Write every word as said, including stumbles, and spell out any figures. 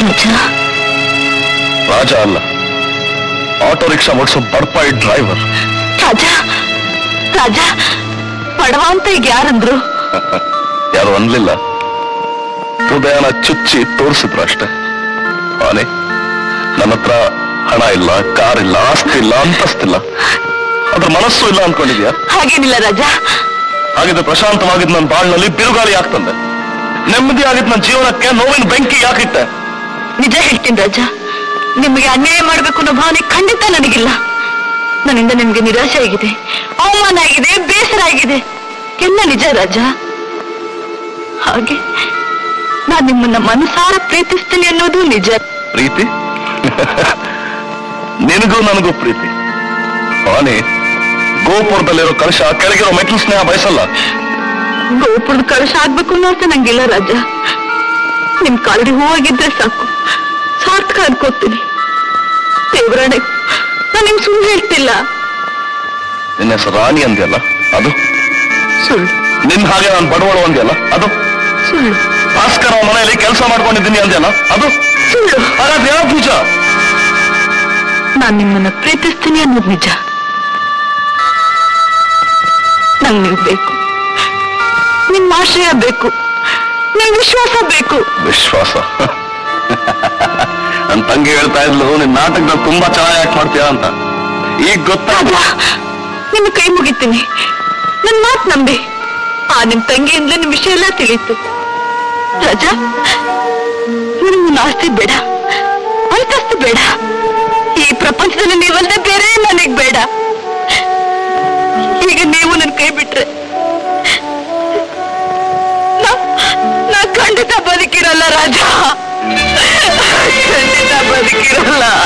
ರಾಜ ರಾಜ ಅಲ್ಲ, auto rickshaw ಓಡಿಸೋ ಬಡಪಾಯಿ driver. ರಾಜ ರಾಜ ಬಡವ ಅಂತ ಈಗ ಯಾರಂದ್ರು? ಯಾರು ಅನ್ಲಿಲ್ಲ, ಹೃದಯನ ಚುಚ್ಚಿ ತೋರಿಸಿದ್ರು ಅಷ್ಟೇ. ಆನೆ ನನ್ನ ಹತ್ರ ಹಣ ಇಲ್ಲ, ಕಾರ್ ಇಲ್ಲ, ಆಸ್ತಿ ಇಲ್ಲ, ಅಂತಸ್ತಿಲ್ಲ, ಅದ್ರ ಮನಸ್ಸು ಇಲ್ಲ ಅನ್ಕೊಂಡಿದ್ಯಾ? ಹಾಗೇನಿಲ್ಲ ರಾಜ. ಹಾಗಿದ್ರೆ ಪ್ರಶಾಂತವಾಗಿದ್ ನನ್ನ ಬಾಳ್ನಲ್ಲಿ ಬಿರುಗಾಳಿ ಆಗ್ತಂದೆ, ನೆಮ್ಮದಿ ಆಗಿದ್ ನನ್ನ ಜೀವನಕ್ಕೆ ನೋವಿನ ಬೆಂಕಿ ಯಾಕಿಟ್ಟೆ? ನಿಜ ಹೇಳ್ತೀನಿ ರಾಜ, ನಿಮಗೆ ಅನ್ಯಾಯ ಮಾಡ್ಬೇಕು ಅನ್ನೋ ಭಾವನೆ ಖಂಡಿತ ನನಗಿಲ್ಲ. ನನ್ನಿಂದ ನಿಮ್ಗೆ ನಿರಾಶೆ ಆಗಿದೆ, ಅವಮಾನ ಆಗಿದೆ, ಬೇಸರ ಆಗಿದೆ, ಎಲ್ಲ ನಿಜ ರಾಜ. ಹಾಗೆ ನಾನ್ ನಿಮ್ಮನ್ನ ಮನಸಾರ ಪ್ರೀತಿಸ್ತೀನಿ ಅನ್ನೋದು ನಿಜ. ಪ್ರೀತಿ? ನಿನಗೂ ನನಗೂ ಪ್ರೀತಿ. ಆನೆ ಗೋಪುರದಲ್ಲಿರೋ ಕಲಶ ಕೆಳಗಿರೋ ಮೆಟ್ಲು ಸ್ನೇಹ ಬಯಸಲ್ಲ. ಗೋಪುರದ ಕಲಶ ಆಗ್ಬೇಕು ಅನ್ನೋ ಅರ್ಥ ನಂಗಿಲ್ಲ ರಾಜ. ನಿಮ್ ಕಾಲಡಿ ಹೂವಾಗಿದ್ರೆ ಸಾಕು, ಸಾರ್ಥಕ ಅನ್ಕೋತೀನಿ. ದೇವರಾಣೆ, ನಾನು ನಿಮ್ ಸುಳ್ಳು ಹೇಳ್ತಿಲ್ಲ. ನಿನ್ನ ಹೆಸರು ರಾಣಿ ಅಂದ್ಯಲ್ಲ, ಅದು ಸುಳ್ಳು. ನಿನ್ ಹಾಗೆ ನಾನು ಬಡವಳು ಅಂದ್ಯಲ್ಲ, ಅದು ಸುಳ್ಳು. ಭಾಸ್ಕರ ಮನೆಯಲ್ಲಿ ಕೆಲಸ ಮಾಡ್ಕೊಂಡಿದ್ದೀನಿ ಅಂದ್ಯಲ್ಲ, ಅದು ಸುಳ್ಳು. ಹಾಗಾದ್ರೆ ಯಾವ ಪೂಜಾ? ನಾನ್ ನಿಮ್ಮನ್ನ ಪ್ರೀತಿಸ್ತೀನಿ ಅನ್ನೋದು ನಿಜ. ನಂಗೆ ನೀವು ಬೇಕು, ನಿಮ್ಮ ಆಶ್ರಯ ಬೇಕು, ನಿಮ್ ವಿಶ್ವಾಸ ಬೇಕು. ವಿಶ್ವಾಸ? ನನ್ ತಂಗಿ ಹೇಳ್ತಾ ಇದ್ಲು ನಿನ್ ನಾಟಕದಲ್ಲಿ ತುಂಬಾ ಚೆನ್ನಾಗಿ ಆಕ್ಟ್ ಮಾಡ್ತೀಯ ಅಂತ. ಈಗ ಗೊತ್ತಾಗ ನಿನ್ನ ಕೈ ಮುಗಿತೀನಿ, ನನ್ ಮಾತು ನಂಬಿ. ಆ ನಿಮ್ ತಂಗಿಯಿಂದ ನಿಮ್ ವಿಷಯ ಎಲ್ಲ ತಿಳಿತು ರಾಜ. ನಿನ್ನ ಆಸ್ತಿ ಬೇಡ, ಅಂತಸ್ತು ಬೇಡ, ಈ ಪ್ರಪಂಚದಲ್ಲಿ ನೀವಲ್ಲದೆ ಬೇರೆ ನನಗ್ ಬೇಡ. ಈಗ ನೀವು ನನ್ ಕೈ ಬಿಟ್ರೆ ನಾ ಖಂಡಿತ ಬದುಕಿರಲ್ಲ ರಾಜ, ಖಂಡಿತ ಬದುಕಿರಲ್ಲ.